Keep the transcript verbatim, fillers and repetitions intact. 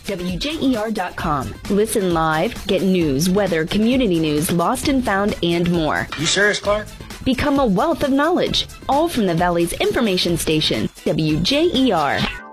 W J E R dot com. Listen live, get news, weather, community news, lost and found, and more. You serious, Clark? Become a wealth of knowledge, all from the Valley's information station, W J E R.